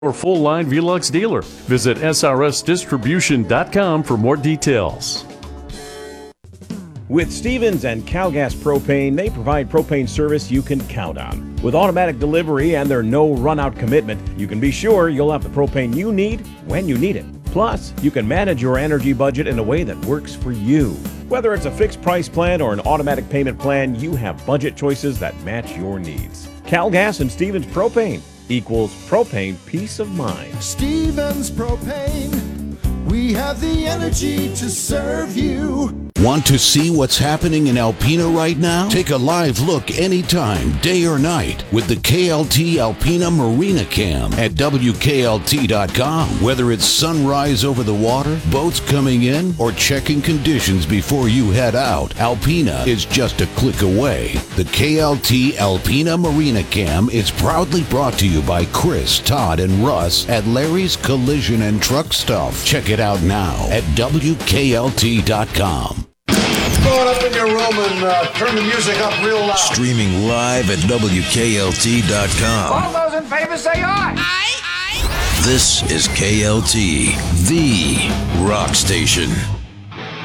or full-line Velux dealer. Visit srsdistribution.com for more details. With Stevens and CalGas Propane, they provide propane service you can count on. With automatic delivery and their no run-out commitment, you can be sure you'll have the propane you need when you need it. Plus, you can manage your energy budget in a way that works for you. Whether it's a fixed price plan or an automatic payment plan, you have budget choices that match your needs. CalGas and Stevens Propane equals propane peace of mind. Stevens Propane, we have the energy to serve you. Want to see what's happening in Alpena right now? Take a live look anytime, day or night, with the KLT Alpena Marina Cam at WKLT.com. Whether it's sunrise over the water, boats coming in, or checking conditions before you head out, Alpena is just a click away. The KLT Alpena Marina Cam is proudly brought to you by Chris, Todd, and Russ at Larry's Collision and Truck Stuff. Check it out now at WKLT.com. Go up in your room and turn the music up real loud. Streaming live at WKLT.com. All those in favor say aye. This is KLT, the rock station.